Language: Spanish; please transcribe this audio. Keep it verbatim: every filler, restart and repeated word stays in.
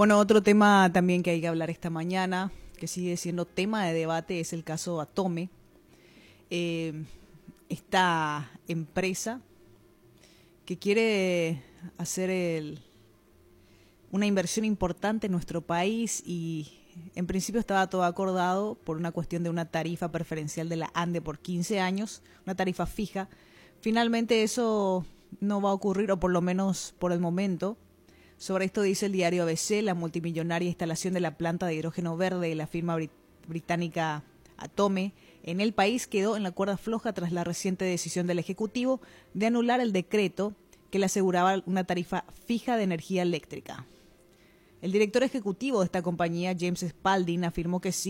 Bueno, otro tema también que hay que hablar esta mañana, que sigue siendo tema de debate, es el caso Atome. Eh, esta empresa que quiere hacer el, una inversión importante en nuestro país y en principio estaba todo acordado por una cuestión de una tarifa preferencial de la ANDE por quince años, una tarifa fija. Finalmente eso no va a ocurrir, o por lo menos por el momento. Sobre esto dice el diario A B C, la multimillonaria instalación de la planta de hidrógeno verde de la firma brit- británica Atome en el país quedó en la cuerda floja tras la reciente decisión del Ejecutivo de anular el decreto que le aseguraba una tarifa fija de energía eléctrica. El director ejecutivo de esta compañía, James Spalding, afirmó que sí